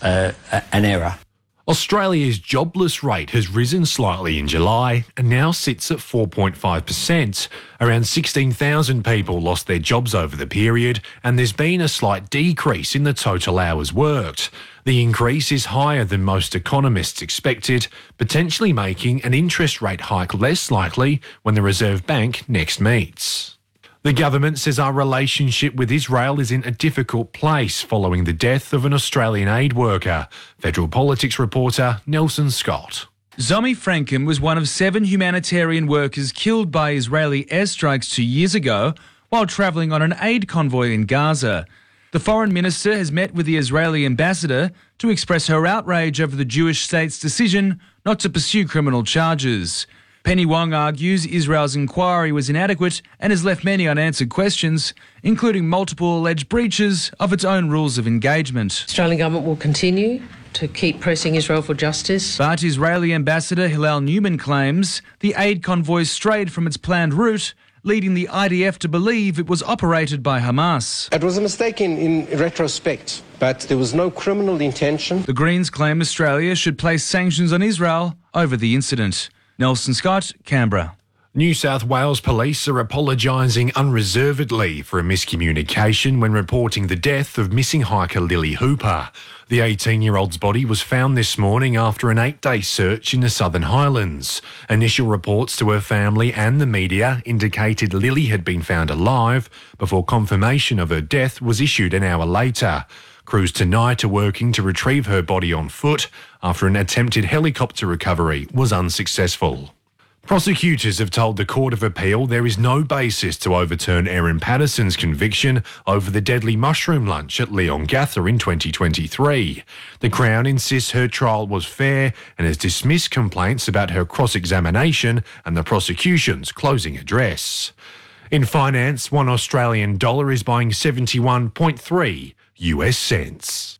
an error. Australia's jobless rate has risen slightly in July and now sits at 4.5%. Around 16,000 people lost their jobs over the period, and there's been a slight decrease in the total hours worked. The increase is higher than most economists expected, potentially making an interest rate hike less likely when the Reserve Bank next meets. The government says our relationship with Israel is in a difficult place following the death of an Australian aid worker. Federal Politics reporter Nelson Scott. Zomi Franken was one of 7 humanitarian workers killed by Israeli airstrikes 2 years ago while travelling on an aid convoy in Gaza. The foreign minister has met with the Israeli ambassador to express her outrage over the Jewish state's decision not to pursue criminal charges. Penny Wong argues Israel's inquiry was inadequate and has left many unanswered questions, including multiple alleged breaches of its own rules of engagement. Australian government will continue to keep pressing Israel for justice. But Israeli Ambassador Hillel Newman claims the aid convoy strayed from its planned route, leading the IDF to believe it was operated by Hamas. It was a mistake in retrospect, but there was no criminal intention. The Greens claim Australia should place sanctions on Israel over the incident. Nelson Scott, Canberra. New South Wales Police are apologising unreservedly for a miscommunication when reporting the death of missing hiker Lily Hooper. The 18-year-old's body was found this morning after an 8-day search in the Southern Highlands. Initial reports to her family and the media indicated Lily had been found alive before confirmation of her death was issued an hour later. Crews tonight are working to retrieve her body on foot after an attempted helicopter recovery was unsuccessful. Prosecutors have told the Court of Appeal there is no basis to overturn Erin Patterson's conviction over the deadly mushroom lunch at Leongatha in 2023. The Crown insists her trial was fair and has dismissed complaints about her cross-examination and the prosecution's closing address. In finance, $1 is buying 71.3 US cents.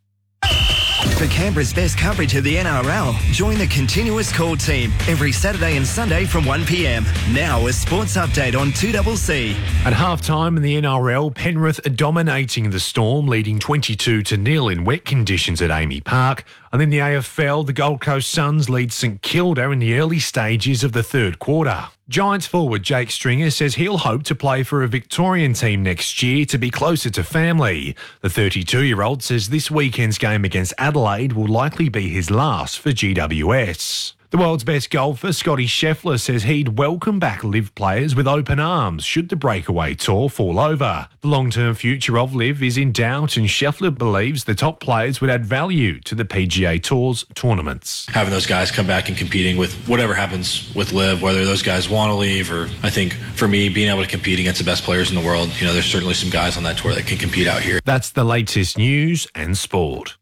For Canberra's best coverage of the NRL, join the Continuous Call team every Saturday and Sunday from 1 p.m. Now a sports update on 2CC. At half-time in the NRL, Penrith are dominating the Storm, leading 22-0 in wet conditions at Amy Park. And in the AFL, the Gold Coast Suns lead St Kilda in the early stages of the third quarter. Giants forward Jake Stringer says he'll hope to play for a Victorian team next year to be closer to family. The 32-year-old says this weekend's game against Adelaide will likely be his last for GWS. The world's best golfer, Scotty Scheffler, says he'd welcome back LIV players with open arms should the breakaway tour fall over. The long-term future of LIV is in doubt, and Scheffler believes the top players would add value to the PGA Tour's tournaments. Having those guys come back and competing with whatever happens with LIV, whether those guys want to leave, or I think for me, being able to compete against the best players in the world, there's certainly some guys on that tour that can compete out here. That's the latest news and sport.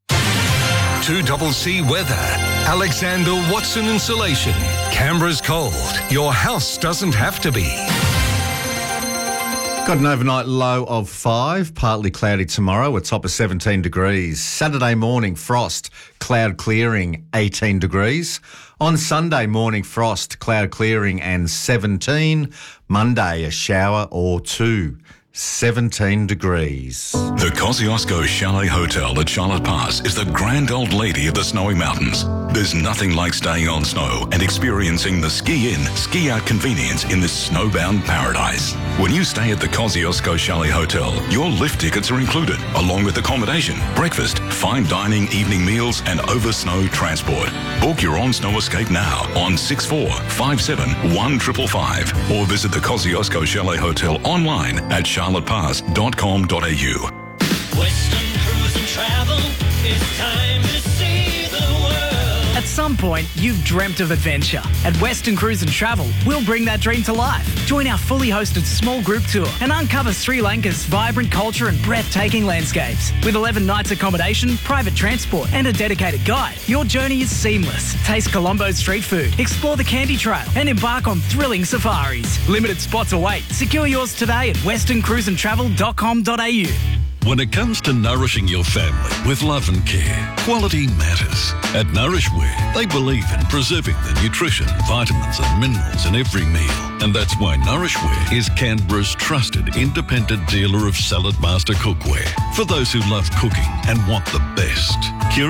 2CC weather. Alexander Watson Insulation. Canberra's cold. Your house doesn't have to be. Got an overnight low of 5, partly cloudy tomorrow, a top of 17 degrees. Saturday morning, frost, cloud clearing, 18 degrees. On Sunday morning, frost, cloud clearing and 17. Monday, a shower or 2. 17 degrees. The Kosciuszko Chalet Hotel at Charlotte Pass is the grand old lady of the snowy mountains. There's nothing like staying on snow and experiencing the ski-in, ski-out convenience in this snowbound paradise. When you stay at the Kosciuszko Chalet Hotel, your lift tickets are included, along with accommodation, breakfast, fine dining, evening meals and over-snow transport. Book your on-snow escape now on 6457 1555 or visit the Kosciuszko Chalet Hotel online at charlottepass.com.au. Western Cruise and Travel, it's time to see the world. At some point, you've dreamt of adventure. At Western Cruise and Travel, we'll bring that dream to life. Join our fully hosted small group tour and uncover Sri Lanka's vibrant culture and breathtaking landscapes. With 11 nights accommodation, private transport and a dedicated guide, your journey is seamless. Taste Colombo's street food, explore the Candy Trail and embark on thrilling safaris. Limited spots await. Secure yours today at westerncruiseandtravel.com.au. When it comes to nourishing your family with love and care, quality matters. At Nourishware, they believe in preserving the nutrition, vitamins and minerals in every meal. And that's why Nourishware is Canberra's trusted independent dealer of Salad Master cookware. For those who love cooking and want the best.